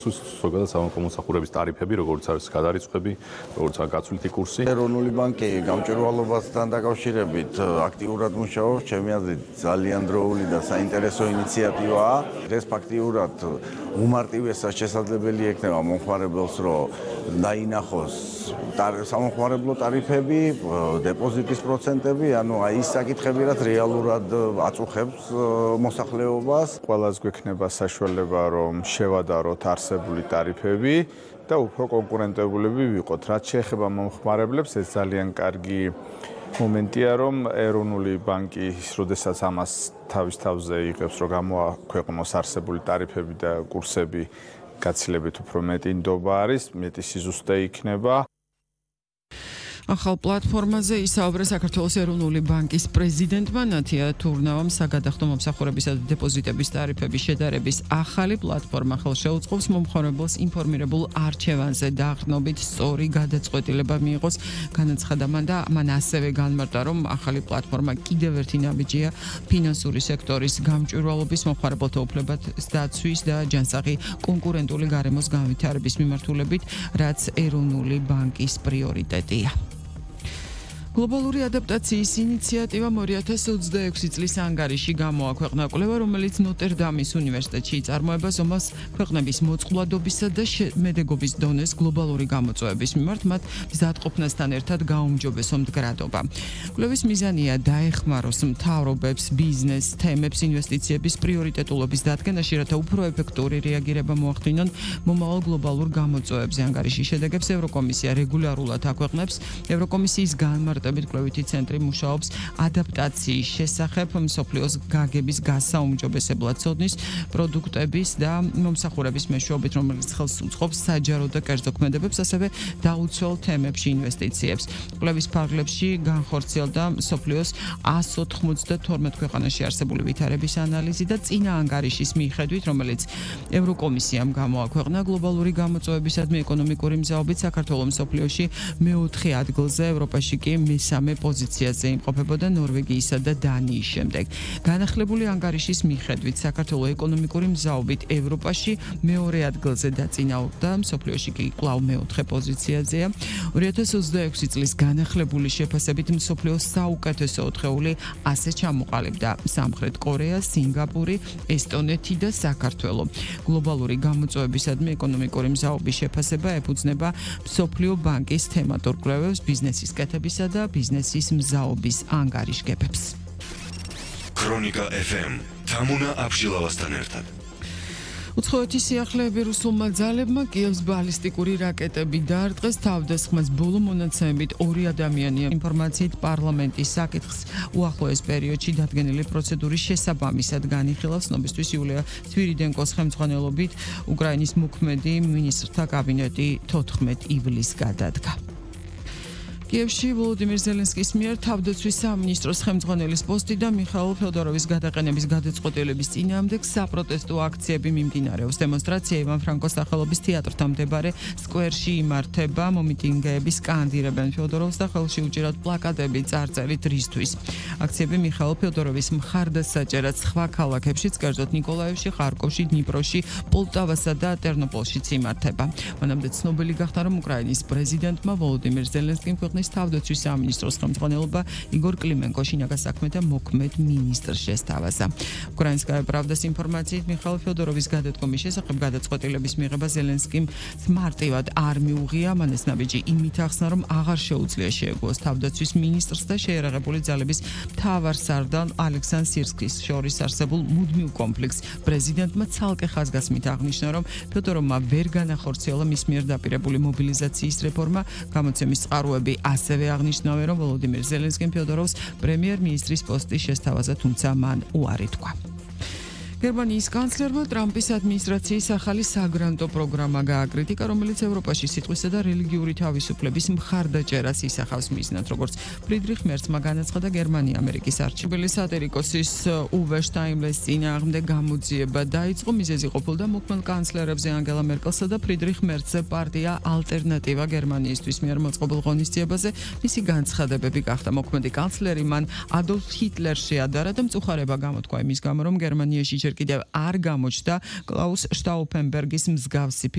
ზოგადად სამომსახურების ტარიფები, როგორც არის გადარიცხვები, როგორც არის გაცვლითი კურსი. ეროვნული ბანკი გამჭვირვალობასთან დაკავშირებით აქტიურად მუშაობს, ჩემი აზრით ძალიან დროული და საინტერესო ინიციატივაა. ეს ფაქტიურად უმარტივესად შესაძლებელი ექნება მომხმარებელს, რომ დაინახოს სამომხმარებლო ტარიფები, დეპოზიტის პროცენტები, ანუ ის საკითხები, რაც რეალურად აწუხებს მოსახლეობას. ყველას გვექნება საშუალება, რომ შევადაროთ არსებული ტარიფები და უფრო კონკურენტებულები ვიყოთ. რაც შეეხება მომხმარებლებს, ეს ძალიან კარგი მომენტია, რომ ეროვნული ბანკი, როდესაც ამას თავის თავზე იღებს, რომ გამოაქვეყნოს არსებული ტარიფები და კურსები, გაცილებით უფრო მეტი ნდობა არის, მეტი სიზუსტე იქნება. ახალ პლატფორმაზე ისაუბრა საქართველოს ეროვნული ბანკის პრეზიდენტმა ნათია თურნავამ. საგადახდო მომსახურებისა და დეპოზიტების ტარიფების შედარების ახალი პლატფორმა ხელშეუწყობს მომხმარებელს ინფორმირებულ არჩევანზე დაყრდნობით სწორი გადაწყვეტილება მიიღოს. განაცხადა მან და მან ასევე განმარტა, რომ ახალი პლატფორმა კიდევ ერთი ნაბიჯია ფინანსური სექტორის გამჭვირვალობის, მომხმარებელთა უფლებების დაცვის და ჯანსაღი კონკურენტული გარემოს განვითარების მიმართულებით, რაც ეროვნული ბანკის პრიორიტეტია. გლობალური ადაპტაციის ინიციატივა 2026 წლის ანგარიში გამოაქვეყნა კვლევა, რომელიც ნოტერდამის უნივერსიტეტში იწარმოება ზომას ქვეყნების მოწყვლადობისა და შემედეგობის დონეს გლობალური გამოწვევების მიმართ მათ მზადყოფნასთან ერთად გაუმჯობესო მდგრადობა. კვლევის მიზანია დაეხმაროს მთავრობებს ბიზნეს თემებს ინვესტიციების პრიორიტეტულობის დადგენაში, რათა უფრო ეფექტური რეაგირება მოახდინონ მომავალ გლობალურ გამოწვევებზე. ანგარიშის შედეგებს ევროკომისია რეგულარულად აქვეყნებს. ევროკომისიის კვლევითი ცენტრი მუშაობს ადაპტაციის შესახებ მსოფლიოს გაგების გასაუმჯობესებლად ცოდნის პროდუქტების და მომსახურების მეშვეობით, რომელიც ხელს უწყობს საჯარო და კერძო ქმედებებს, ასევე დაუცველ თემებში ინვესტიციებს. კვლევის ფარგლებში განხორციელდა მსოფლიოს 192 ქვეყანაში არსებული ვითარების ანალიზი და წინა ანგარიშის მიხედვით, რომელიც ევროკომისიამ გამოაქვეყნა, გლობალური გამოწვევებისადმი ეკონომიკური მზაობით საქართველოს მსოფლიოში მეოთხე ადგილზე, ევროპაში კი მესამე პოზიციაზე იმყოფებოდა ნორვეგიისა და დანიის შემდეგ. განახლებული ანგარიშის მიხედვით საქართველოს ეკონომიკური მზაობით ევროპაში მეორე ადგილზე დაწინაურდა, მსოფლიოში კი კვლავ მეოთხე პოზიციაზეა. 2026 წლის განახლებული შეფასებით მსოფლიოს საუკეთესო ოთხეული ასე ჩამოყალიბდა სამხრეთ კორეა, სინგაპური, ესტონეთი და საქართველო. გლობალური გამოწვევებისადმი ეკონომიკური მზაობის შეფასება ეფუძნება მსოფლიო ბანკის თემატურ კვლევებს, ბიზნესის კეთებისა და ბიზნესის მზაობის ანგარიშგებებს. ქრონიკა FM თამუნა აბშილავასთან ერთად. უცხოეთის სიახლეები რუსულმა ძალებმა კიევს ბალისტიკური რაკეტები დაარტყეს. თავდასხმას ბოლო მონაცემებით 2 ადამიანია. ინფორმაციით პარლამენტის საკითხს უახლოეს პერიოდში დადგენილი პროცედურის შესაბამისად განიხილავს. ცნობისთვის იულია სვირიდენკოს ხელმძღვანელობით უკრაინის მოქმედი მინისტრთა კაბინეტი 14 ივლისს გადადგა. კიევში ვოლოდიმირ ზელენსკის მიერ თავდაცვის სამინისტროს ხელმძღვანელის პოსტი და მიხაილ ფედოროვის გადაყენების გადაწყვეტილების წინააღმდეგ საპროტესტო აქციები მიმდინარეობს. დემონსტრაცია ივან ფრანკოს სახელობის თეატრთან მდებარე სკვერში იმართება. მომიტინგეები სკანდირებენ ფედოროვს და ხელში უჭირავთ პლაკატები წარწერით რისთვის. აქციები მიხაილ ფედოროვის მხარდასაჭერად სხვა ქალაქებშიც, კერძოდ ნიკოლაევში, ხარკოვში, დნიპროში, პოლტავასა და ტერნოპოლშიც იმართება. მანამდე ცნობილი გახდა, რომ უკრაინის პრეზიდენტმა ვოლოდიმირ ზელენსკიმ ქვეყნის თავდაცვის სამინისტროს ხელმძღვანელობა იგორ კლიმენკო შინაგან საქმეთა მოქმედ მინისტრს შესთავაზა. უკრაინის правдаის ინფორმაციით მიხაილ ფედოროვის გადადგომის შესახებ გადაწყვეტილების მიღება ზელენსკიმ მარტივად არ მიუღია. მან ეს ნაბიჯი იმით ახსნა, რომ აღარ შეუძლია შეეგუოს თავდაცვის მინისტრს და შეერაღებული ძალების მთავარსარდალ ალექსანდრ სირსკის შორის არსებულ მუდმივ კონფლიქტს. პრეზიდენტმა ცალკე ხაზგასმით აღნიშნა, რომ ფედოროვმა ვერ განახორციელა მის მიერ დაპირებული მობილიზაციის რეფორმა. გამოცემის წყაროები ასევე აღნიშნავენ, რომ ვოლოდიმირ ზელენსკიმ ფედოროვს პრემიერ-მინისტრის პოსტის შესთავაზა, თუმცა მან უარი თქვა. გერმანიის კანცლერმა ტრამპის ადმინისტრაციის ახალი საგრანტო პროგრამა გააკრიტიკა, რომელიც ევროპაში სიტყვისა და რელიგიური თავისუფლების მხარდაჭერას ისახავს მიზნად, როგორც ფრიდრიხ მერცმა განაცხადა. გერმანია ამერიკის არჩევნების სატირიკოსის უვე შტაინბლეს წინააღმდეგ გამოძიება დაიწყო. მიზეზი ყოფილდა მოქმედ კანცლერებზე ანგელა მერკელსა და ფრიდრიხ მერცზე პარტია ალტერნატივა გერმანიისთვის მიერ მოწყობილ ღონისძიებაზე. მისი განცხადებები გახდა მოქმედი კანცლერი მან ადოლფ ჰიტლერს შეადარა და მწუხარება გამოთქვა იმის გამო, რომ გერმანიაში ჯერ კიდევ არ გამოჩნდა კლაუს შტაუფენბერგის მსგავსი